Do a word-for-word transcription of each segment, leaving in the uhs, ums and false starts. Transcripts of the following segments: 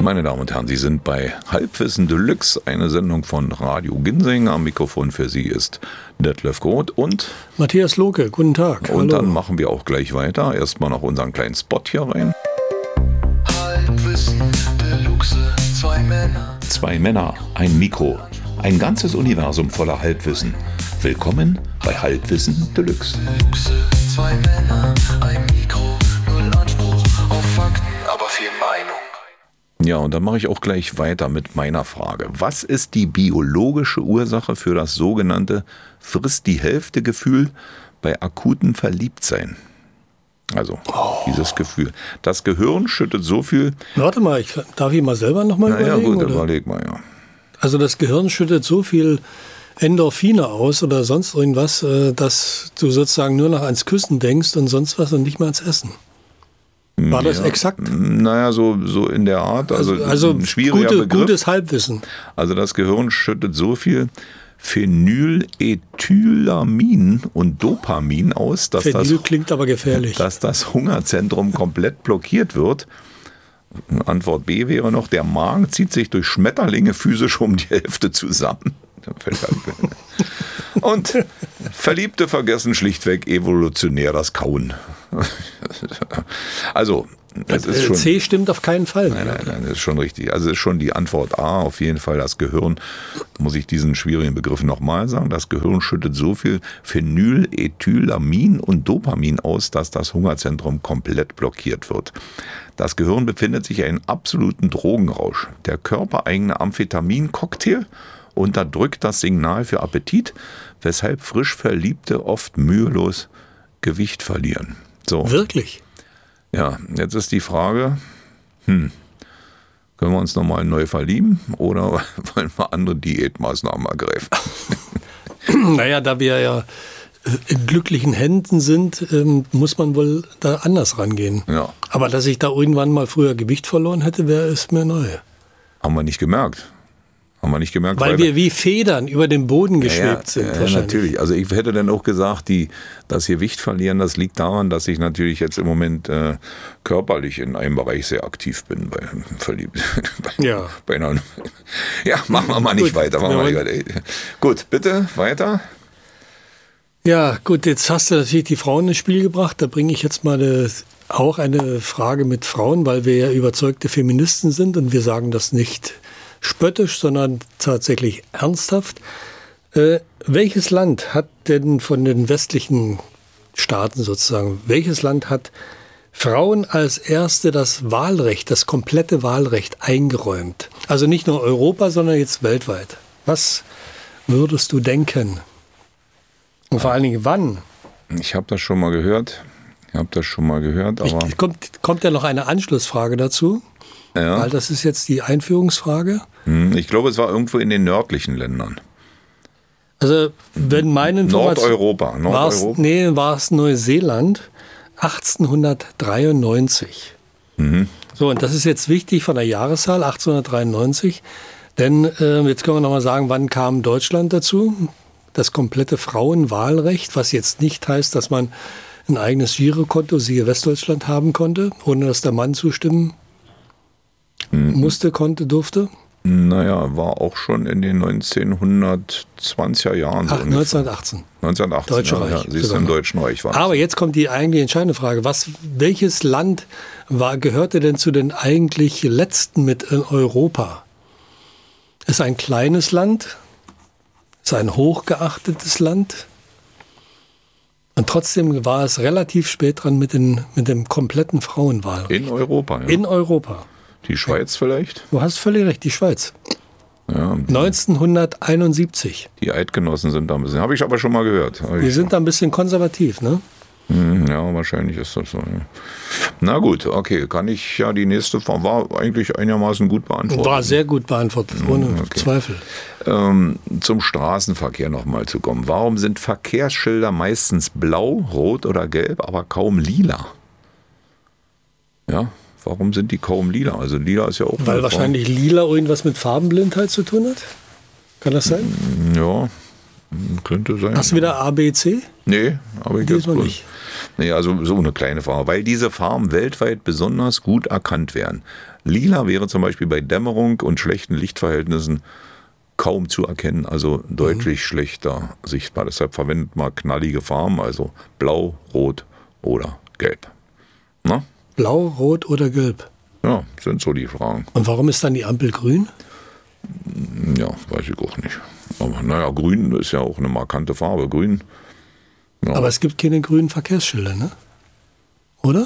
Meine Damen und Herren, Sie sind bei Halbwissen Deluxe, eine Sendung von Radio Ginsing. Am Mikrofon für Sie ist Detlef Groth und Matthias Lohke. Guten Tag. Und Hallo. Dann machen wir auch gleich weiter. Erstmal noch unseren kleinen Spot hier rein. Halbwissen Deluxe, zwei Männer. Zwei Männer, ein Mikro, ein ganzes Universum voller Halbwissen. Willkommen bei Halbwissen Deluxe. Deluxe, zwei Männer, ein Mikro, null Anspruch auf Fakten, aber viel Meinung. Ja, und dann mache ich auch gleich weiter mit meiner Frage. Was ist die biologische Ursache für das sogenannte Frisst-die-Hälfte-Gefühl bei akutem Verliebtsein? Also, oh. dieses Gefühl. Das Gehirn schüttet so viel... Warte mal, ich, darf ich mal selber nochmal überlegen? Ja, gut, oder? überleg mal, ja. Also das Gehirn schüttet so viel Endorphine aus oder sonst irgendwas, dass du sozusagen nur noch ans Küssen denkst und sonst was und nicht mehr ans Essen. War das ja, exakt? Naja, so, so in der Art. Also, also, also ein schwieriger gute, Begriff. Gutes Halbwissen. Also das Gehirn schüttet so viel Phenylethylamin und Dopamin aus, dass Phenyl das, klingt aber gefährlich. dass das Hungerzentrum komplett blockiert wird. Antwort B wäre noch, der Magen zieht sich durch Schmetterlinge physisch um die Hälfte zusammen. Und Verliebte vergessen schlichtweg evolutionär das Kauen. Also, es ist schon, C stimmt auf keinen Fall. Nein, nein, nein, das ist schon richtig. Also es ist schon die Antwort A, auf jeden Fall das Gehirn, muss ich diesen schwierigen Begriff nochmal sagen, das Gehirn schüttet so viel Phenylethylamin und Dopamin aus, dass das Hungerzentrum komplett blockiert wird. Das Gehirn befindet sich in einem absoluten Drogenrausch. Der körpereigene Amphetamin-Cocktail unterdrückt das Signal für Appetit, weshalb frisch Verliebte oft mühelos Gewicht verlieren. So. Wirklich? Ja, jetzt ist die Frage, hm, können wir uns nochmal neu verlieben oder wollen wir andere Diätmaßnahmen ergreifen? Naja, da wir ja in glücklichen Händen sind, muss man wohl da anders rangehen. Ja. Aber dass ich da irgendwann mal früher Gewicht verloren hätte, wäre es mir neu. Haben wir nicht gemerkt. Haben wir nicht gemerkt. Weil, weil wir wie Federn über dem Boden geschwebt ja, sind. Ja, wahrscheinlich. Natürlich. Also ich hätte dann auch gesagt, die, das Gewicht verlieren, das liegt daran, dass ich natürlich jetzt im Moment äh, körperlich in einem Bereich sehr aktiv bin. Bei, verliebt. bei, ja. Bei einer, ja, machen wir mal nicht Gut, weiter. Machen wir mal weiter. Gut, bitte, weiter. Ja, gut, jetzt hast du natürlich die Frauen ins Spiel gebracht. Da bringe ich jetzt mal eine, auch eine Frage mit Frauen, weil wir ja überzeugte Feministen sind und wir sagen das nicht spöttisch, sondern tatsächlich ernsthaft. Äh, welches Land hat denn von den westlichen Staaten sozusagen, welches Land hat Frauen als erste das Wahlrecht, das komplette Wahlrecht eingeräumt? Also nicht nur Europa, sondern jetzt weltweit. Was würdest du denken? Und vor allen Dingen wann? Ich habe das schon mal gehört. Ich habe das schon mal gehört, aber... Ich, kommt, kommt ja noch eine Anschlussfrage dazu. Ja. Weil das ist jetzt die Einführungsfrage. Ich glaube, es war irgendwo in den nördlichen Ländern. Also, wenn meine Information... Nordeuropa. Nordeuropa? Nee, war es Neuseeland, achtzehnhundertdreiundneunzig. Mhm. So, und das ist jetzt wichtig von der Jahreszahl, achtzehnhundertdreiundneunzig. Denn äh, jetzt können wir nochmal sagen, wann kam Deutschland dazu? Das komplette Frauenwahlrecht, was jetzt nicht heißt, dass man ein eigenes Girokonto, siehe Westdeutschland, haben konnte, ohne dass der Mann zustimmen musste, konnte, durfte? Naja, war auch schon in den neunzehnhundertzwanziger Jahren. Ach, so neunzehnhundertachtzehn. neunzehnhundertachtzehn, Deutsche ja, Reich. Ja, siehst du, im Deutschen Reich war Aber jetzt kommt die eigentlich entscheidende Frage. Was, welches Land war, gehörte denn zu den eigentlich letzten mit in Europa? Ist ein kleines Land? Ist ein hochgeachtetes Land? Und trotzdem war es relativ spät dran mit, den, mit dem kompletten Frauenwahlrecht. In Europa, ja. In Europa. Die Schweiz vielleicht? Du hast völlig recht, die Schweiz. Ja, neunzehnhunderteinundsiebzig. Die Eidgenossen sind da ein bisschen, habe ich aber schon mal gehört. Die sind da ein bisschen konservativ, ne? Ja, wahrscheinlich ist das so. Ja. Na gut, okay, kann ich ja die nächste Frage, war eigentlich einigermaßen gut beantwortet. War sehr gut beantwortet, ohne okay. Zweifel. Ähm, zum Straßenverkehr nochmal zu kommen. Warum sind Verkehrsschilder meistens blau, rot oder gelb, aber kaum lila? Ja, warum sind die kaum lila? Also lila ist ja auch... Weil wahrscheinlich lila irgendwas mit Farbenblindheit zu tun hat? Kann das sein? Ja, Könnte sein. Hast du wieder A, B, C? Nee, aber ich jetzt Diesmal nicht. Nee, also so eine kleine Farbe, weil diese Farben weltweit besonders gut erkannt werden. Lila wäre zum Beispiel bei Dämmerung und schlechten Lichtverhältnissen kaum zu erkennen, also deutlich mhm. schlechter sichtbar. Deshalb verwendet man knallige Farben, also blau, rot oder gelb. Na? Blau, rot oder gelb? Ja, sind so die Fragen. Und warum ist dann die Ampel grün? Ja, weiß ich auch nicht. Aber naja, grün ist ja auch eine markante Farbe. Grün. Ja. Aber es gibt keine grünen Verkehrsschilder, ne? Oder?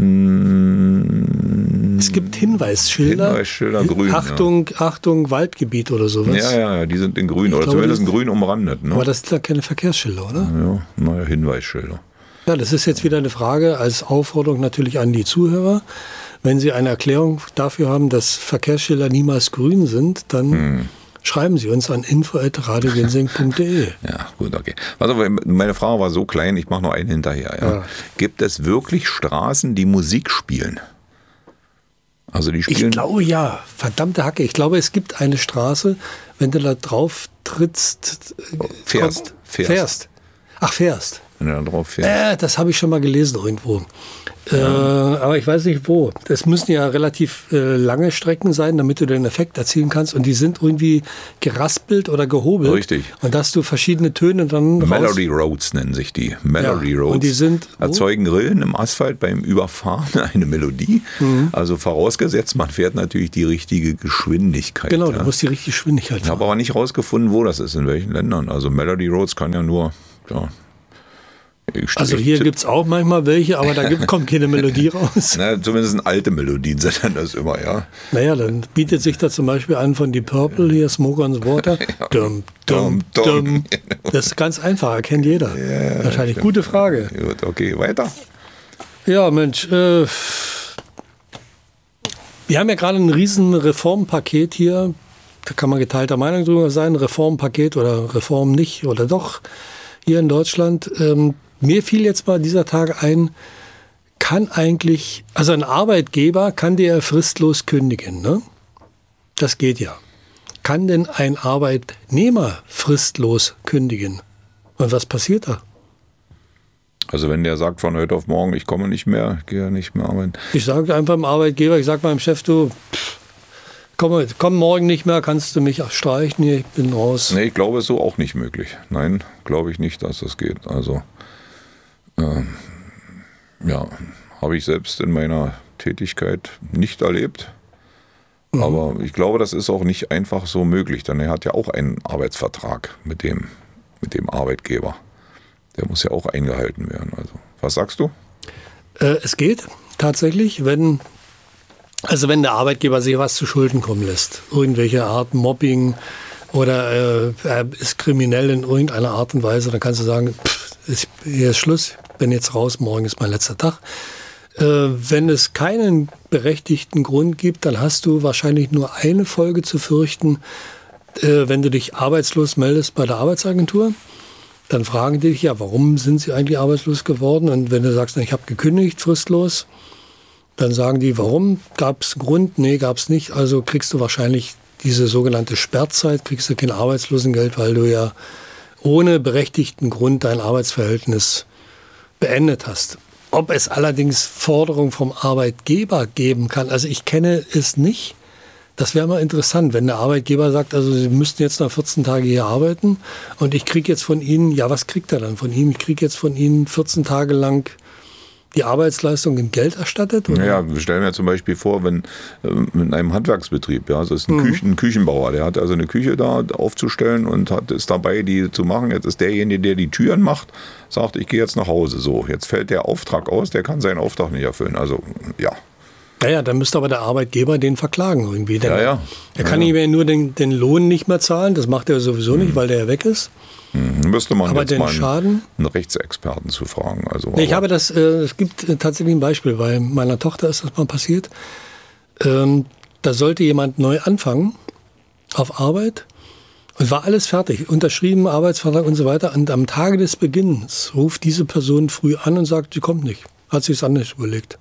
Mm, es gibt Hinweisschilder. Hinweisschilder grün. Achtung, ja. Achtung, Waldgebiet oder sowas. Ja, ja, ja, die sind in grün. Ich oder glaube, zumindest in grün umrandet. Ne? Aber das sind ja keine Verkehrsschilder, oder? Ja, naja, Hinweisschilder. Ja, das ist jetzt wieder eine Frage als Aufforderung natürlich an die Zuhörer. Wenn Sie eine Erklärung dafür haben, dass Verkehrsschilder niemals grün sind, dann hm. schreiben Sie uns an info at radio ginseng punkt de. Ja, gut, okay. Also meine Frage war so klein, ich mache noch einen hinterher. Ja. Ja. Gibt es wirklich Straßen, die Musik spielen? Also die spielen. Ich glaube ja, verdammte Hacke. Ich glaube, es gibt eine Straße, wenn du da drauf trittst, fährst, kommt, fährst. fährst. Ach, fährst. Wenn du da drauf fährst. Äh, das habe ich schon mal gelesen irgendwo. Ja. Äh, aber ich weiß nicht wo. Das müssen ja relativ äh, lange Strecken sein, damit du den Effekt erzielen kannst. Und die sind irgendwie geraspelt oder gehobelt. Richtig. Und dass du verschiedene Töne dann Melody Roads nennen sich die. Melody ja. Roads. Und die sind erzeugen Rillen im Asphalt beim Überfahren eine Melodie. Mhm. Also vorausgesetzt, man fährt natürlich die richtige Geschwindigkeit. Genau, ja. du musst die richtige Geschwindigkeit fahren. Ich habe aber nicht rausgefunden, wo das ist, in welchen Ländern. Also Melody Roads kann ja nur... Ja, also hier gibt es auch manchmal welche, aber da gibt, kommt keine Melodie raus. Na, zumindest alte Melodien sind dann das immer, ja. Naja, dann bietet sich da zum Beispiel an von Deep Purple, hier Smoke on the Water. Ja. Dum, dum, dum. Das ist ganz einfach, erkennt jeder. Ja, wahrscheinlich. Stimmt. Gute Frage. Gut, okay, weiter. Ja, Mensch, äh, wir haben ja gerade ein riesen Reformpaket hier. Da kann man geteilter Meinung drüber sein, Reformpaket oder Reform nicht oder doch hier in Deutschland. Ähm, Mir fiel jetzt mal dieser Tag ein, kann eigentlich, also ein Arbeitgeber kann dir ja fristlos kündigen, ne? Das geht ja. Kann denn ein Arbeitnehmer fristlos kündigen? Und was passiert da? Also wenn der sagt von heute auf morgen, ich komme nicht mehr, gehe nicht mehr arbeiten. Ich sage einfach dem Arbeitgeber, ich sage meinem Chef, du, pff, komm, komm morgen nicht mehr, kannst du mich streichen, ich bin raus. Nee, ich glaube, es ist so auch nicht möglich. Nein, glaube ich nicht, dass das geht. Also ja, habe ich selbst in meiner Tätigkeit nicht erlebt. Mhm. Aber ich glaube, das ist auch nicht einfach so möglich, denn er hat ja auch einen Arbeitsvertrag mit dem, mit dem Arbeitgeber. Der muss ja auch eingehalten werden. Also, was sagst du? Äh, es geht tatsächlich, wenn, also wenn der Arbeitgeber sich was zu Schulden kommen lässt. Irgendwelche Art Mobbing oder äh, er ist kriminell in irgendeiner Art und Weise, dann kannst du sagen, pff, ist, hier ist Schluss, bin jetzt raus, morgen ist mein letzter Tag. Äh, wenn es keinen berechtigten Grund gibt, dann hast du wahrscheinlich nur eine Folge zu fürchten, äh, wenn du dich arbeitslos meldest bei der Arbeitsagentur. Dann fragen die dich, ja, warum sind sie eigentlich arbeitslos geworden? Und wenn du sagst, ich habe gekündigt, fristlos, dann sagen die, warum? Gab es einen Grund? Nee, gab es nicht. Also kriegst du wahrscheinlich diese sogenannte Sperrzeit, kriegst du kein Arbeitslosengeld, weil du ja ohne berechtigten Grund dein Arbeitsverhältnis beendet hast. Ob es allerdings Forderungen vom Arbeitgeber geben kann, also ich kenne es nicht. Das wäre mal interessant, wenn der Arbeitgeber sagt, also Sie müssten jetzt noch vierzehn Tage hier arbeiten und ich kriege jetzt von Ihnen, ja, was kriegt er dann von Ihnen? Ich kriege jetzt von Ihnen vierzehn Tage lang die Arbeitsleistung in Geld erstattet? Oder? Ja, wir stellen mir zum Beispiel vor, wenn äh, in einem Handwerksbetrieb, ja, also ist ein, mhm. Küchen, ein Küchenbauer, der hat also eine Küche da aufzustellen und hat, ist dabei, die zu machen. Jetzt ist derjenige, der die Türen macht, sagt, ich gehe jetzt nach Hause. So, jetzt fällt der Auftrag aus, der kann seinen Auftrag nicht erfüllen. Also, ja. Naja, dann müsste aber der Arbeitgeber den verklagen irgendwie. Der, ja, ja. Er kann ja, ja. ihm nur den, den Lohn nicht mehr zahlen, das macht er sowieso mhm. nicht, weil der ja weg ist. Mhm. Müsste man aber jetzt den mal einen, Schaden, einen Rechtsexperten zu fragen. Also, nee, ich habe das, äh, es gibt äh, tatsächlich ein Beispiel, bei meiner Tochter ist das mal passiert. Ähm, da sollte jemand neu anfangen auf Arbeit und war alles fertig, unterschrieben, Arbeitsvertrag und so weiter. Und am Tage des Beginns ruft diese Person früh an und sagt, sie kommt nicht, hat sich es anders überlegt.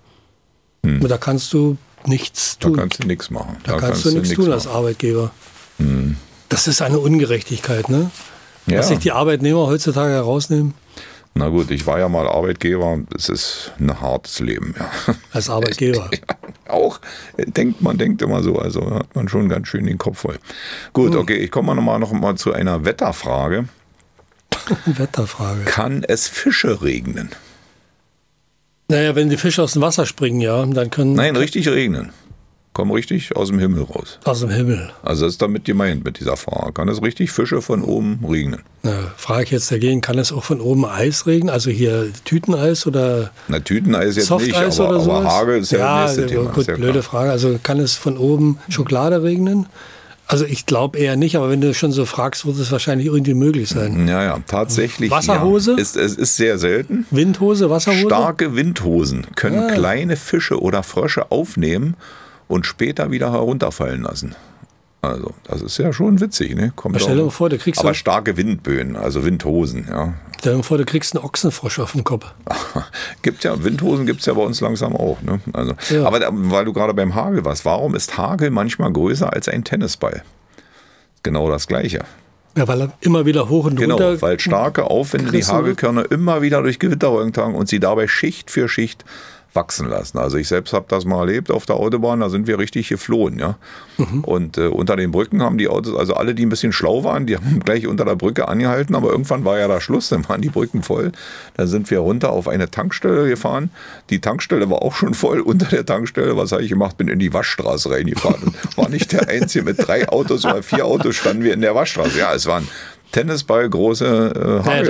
Hm. Da kannst du nichts tun. Da kannst du nichts machen. Da, da kannst, kannst du nichts tun machen. Als Arbeitgeber. Hm. Das ist eine Ungerechtigkeit, ne? Ja. Was sich die Arbeitnehmer heutzutage herausnehmen? Na gut, ich war ja mal Arbeitgeber. Es ist ein hartes Leben, ja. Als Arbeitgeber. Ja, auch, denkt man denkt immer so, also hat man schon ganz schön den Kopf voll. Gut, okay, ich komme noch mal, noch mal zu einer Wetterfrage. Wetterfrage. Kann es Fische regnen? Naja, wenn die Fische aus dem Wasser springen, ja, dann können... Nein, richtig regnen. Kommen richtig aus dem Himmel raus. Aus dem Himmel. Also das ist damit gemeint mit dieser Frage. Kann es richtig Fische von oben regnen? Na, frage ich jetzt dagegen, kann es auch von oben Eis regnen? Also hier Tüteneis oder Na, Tüteneis jetzt nicht, Softeis aber, oder aber sowas? Hagel ist ja, ja das nächste Thema. Gut, ja blöde klar. Frage. Also kann es von oben Schokolade regnen? Also ich glaube eher nicht, aber wenn du schon so fragst, wird es wahrscheinlich irgendwie möglich sein. Ja, ja, tatsächlich. Wasserhose? Ja. Ist, es ist sehr selten. Windhose, Wasserhose? Starke Windhosen können Ah. kleine Fische oder Frösche aufnehmen und später wieder herunterfallen lassen. Also, das ist ja schon witzig, ne? Kommt Aber stell dir auch- mal vor, du kriegst aber so- starke Windböen, also Windhosen, ja. Stell dir mal vor, du kriegst einen Ochsenfrosch auf den Kopf. Gibt ja, Windhosen gibt es ja bei uns langsam auch. Ne? Also, Ja. Aber da, weil du gerade beim Hagel warst, warum ist Hagel manchmal größer als ein Tennisball? Genau das Gleiche. Ja, weil er immer wieder hoch und Genau, runter... weil starke Aufwinde die gerissen wird. Hagelkörner immer wieder durch Gewitterwolken tragen und sie dabei Schicht für Schicht wachsen lassen. Also ich selbst habe das mal erlebt auf der Autobahn, da sind wir richtig geflohen. Ja? Mhm. Und äh, unter den Brücken haben die Autos, also alle, die ein bisschen schlau waren, die haben gleich unter der Brücke angehalten, aber irgendwann war ja da Schluss, dann waren die Brücken voll. Dann sind wir runter auf eine Tankstelle gefahren. Die Tankstelle war auch schon voll. Unter der Tankstelle, was habe ich gemacht? Bin in die Waschstraße reingefahren. Und war nicht der Einzige, mit drei Autos oder vier Autos standen wir in der Waschstraße. Ja, es waren Tennisball große äh, Naja, das